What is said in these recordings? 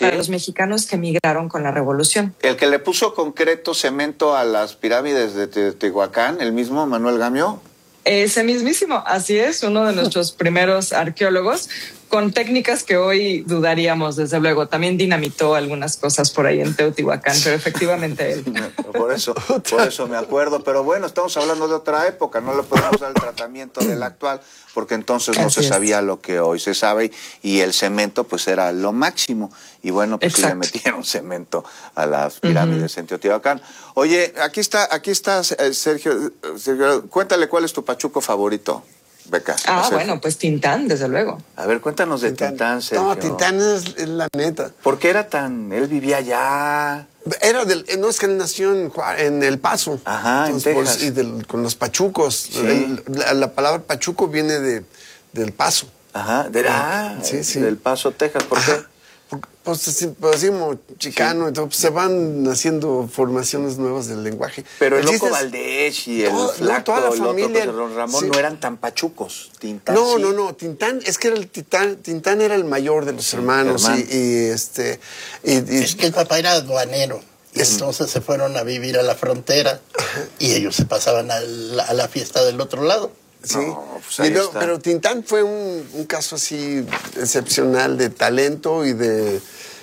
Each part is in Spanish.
para los mexicanos que emigraron con la Revolución. El que le puso concreto cemento a las pirámides de Teotihuacán, el mismo Manuel Gamio. Ese mismísimo, así es, uno de nuestros primeros arqueólogos, con técnicas que hoy dudaríamos, desde luego. También dinamitó algunas cosas por ahí en Teotihuacán, pero efectivamente él. Por eso me acuerdo. Pero bueno, estamos hablando de otra época, no le podemos dar el tratamiento del actual, porque entonces no se sabía lo que hoy se sabe, y el cemento pues era lo máximo. Y bueno, pues sí le metieron cemento a las pirámides en Teotihuacán. Oye, aquí está Sergio, cuéntale cuál es tu pachuco favorito. Beca. Bueno, pues Tintán, desde luego. A ver, cuéntanos de Tintán, Sergio. No, Tintán es la neta. ¿Por qué era tan...? Él vivía allá... No, es que él nació en El Paso. Ajá, entonces, en Texas. Con los pachucos. Sí. La palabra pachuco viene del Paso. Ajá, del Paso, Texas. ¿Por qué? Pues así como chicano, entonces se van haciendo formaciones nuevas del lenguaje. Pero el Loco Valdés y el Flaco, toda la familia, el Don Ramón no eran tan pachucos. Tintán, no, Tintán, es que era Tintán era el mayor de los hermanos. Es que el papá era aduanero. Entonces se fueron a vivir a la frontera y ellos se pasaban a la fiesta del otro lado. Sí, pero Tintán fue un caso así excepcional de talento y de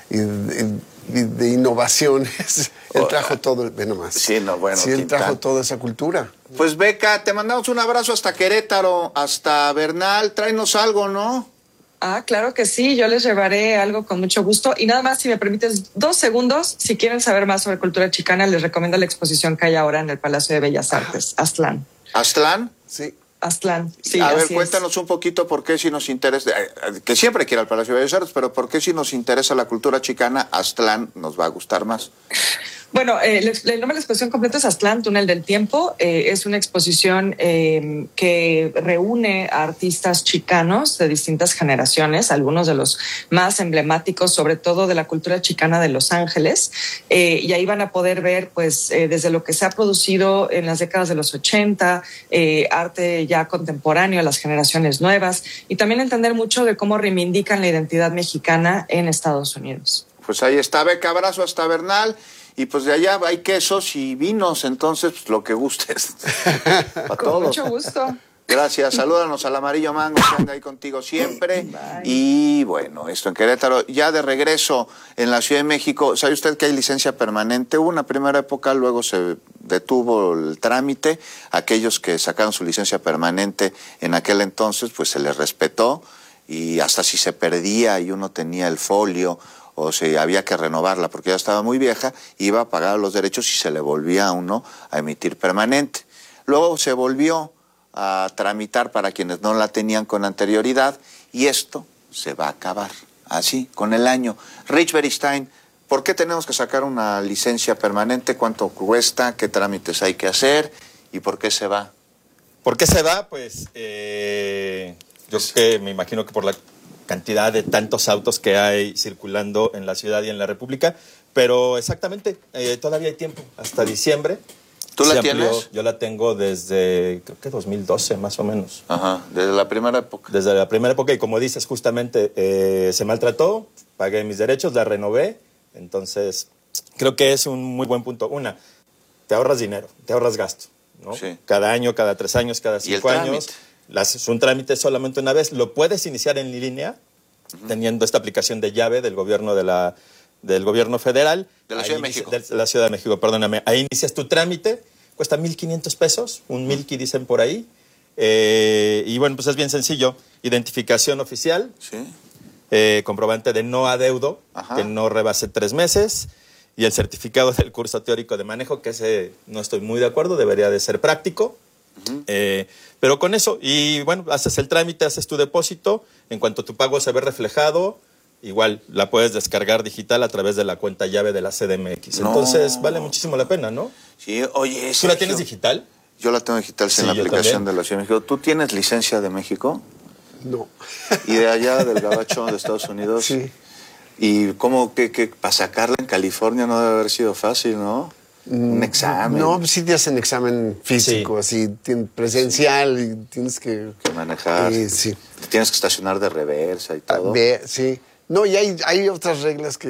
innovaciones. Él trajo todo, él trajo toda esa cultura. Pues Beca, te mandamos un abrazo hasta Querétaro, hasta Bernal. Tráenos algo, ¿no? Claro que sí, yo les llevaré algo con mucho gusto. Y nada más, si me permites 2 segundos, si quieren saber más sobre cultura chicana, les recomiendo la exposición que hay ahora en el Palacio de Bellas Artes, Aztlán. ¿Aztlán? Sí. Aztlán, sí. A ver, cuéntanos un poquito por qué si nos interesa, que siempre quiera al Palacio de Bellas Artes, pero por qué si nos interesa la cultura chicana, Aztlán nos va a gustar más. Bueno, el nombre de la exposición completa es Aztlán, Túnel del Tiempo. Es una exposición que reúne a artistas chicanos de distintas generaciones, algunos de los más emblemáticos, sobre todo de la cultura chicana de Los Ángeles. Y ahí van a poder ver, pues, desde lo que se ha producido en las décadas de los 80, arte ya contemporáneo, las generaciones nuevas, y también entender mucho de cómo reivindican la identidad mexicana en Estados Unidos. Pues ahí está, Beca, abrazo hasta Bernal. Y pues de allá hay quesos y vinos, entonces pues, lo que gustes. Para todos. Con mucho gusto. Gracias, salúdanos al Amarillo Mango, que anda ahí contigo siempre. Bye. Y bueno, esto en Querétaro. Ya de regreso en la Ciudad de México, ¿sabe usted que hay licencia permanente? Hubo una primera época, luego se detuvo el trámite. Aquellos que sacaron su licencia permanente en aquel entonces, pues se les respetó. Y hasta si se perdía y uno tenía el folio, o si había que renovarla porque ya estaba muy vieja, iba a pagar los derechos y se le volvía a uno a emitir permanente. Luego se volvió a tramitar para quienes no la tenían con anterioridad y esto se va a acabar así, con el año. Rich Beristain, ¿por qué tenemos que sacar una licencia permanente? ¿Cuánto cuesta? ¿Qué trámites hay que hacer? ¿Y por qué se va? ¿Por qué se va? Pues yo me imagino que por la cantidad de tantos autos que hay circulando en la ciudad y en la República, pero exactamente, todavía hay tiempo, hasta diciembre. ¿Tú la tienes? Yo la tengo desde, creo que 2012 más o menos. Ajá, desde la primera época. Desde la primera época, y como dices, justamente se maltrató, pagué mis derechos, la renové, entonces creo que es un muy buen punto. Una, te ahorras dinero, te ahorras gasto, ¿no? Sí. Cada año, cada 3 años, cada 5 años. Es un trámite solamente una vez. Lo puedes iniciar en línea, teniendo esta aplicación de llave del gobierno del gobierno federal. De la Ciudad de México. De la Ciudad de México, perdóname. Ahí inicias tu trámite, cuesta 1,500 pesos, un milky dicen por ahí. Y bueno, pues es bien sencillo. Identificación oficial, comprobante de no adeudo, que no rebase 3 meses, y el certificado del curso teórico de manejo, que ese no estoy muy de acuerdo, debería de ser práctico. Pero con eso, y bueno, haces el trámite, haces tu depósito, en cuanto tu pago se ve reflejado, igual la puedes descargar digital a través de la cuenta llave de la CDMX. Entonces vale muchísimo la pena, ¿no? Sí, oye, ¿tú la tienes digital? Yo la tengo digital en la aplicación de la Ciudad de México. ¿Tú tienes licencia de México? No. ¿Y de allá, del gabacho de Estados Unidos? Sí. ¿Y cómo que para sacarla en California no debe haber sido fácil, no? Un examen. No, sí te hacen examen físico, así, presencial, y tienes que manejar. Sí. Tienes que estacionar de reversa y todo. Sí. No, y hay otras reglas que